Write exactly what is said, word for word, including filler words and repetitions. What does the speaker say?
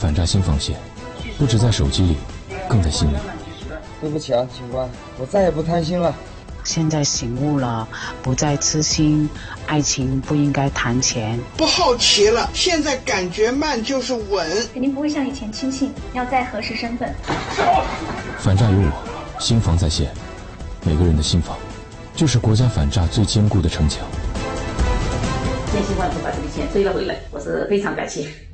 反诈新防线，不只在手机里，更在心里。 对不起啊，警官，我再也不贪心了。 现在醒悟了，不再痴心，爱情不应该谈钱， 不好奇了，现在感觉慢就是稳， 肯定不会像以前轻信，要再核实身份。 反诈有我，新防在线，每个人的新防，就是国家反诈最坚固的城墙。 千辛万苦把这笔钱追了回来，我是非常感谢。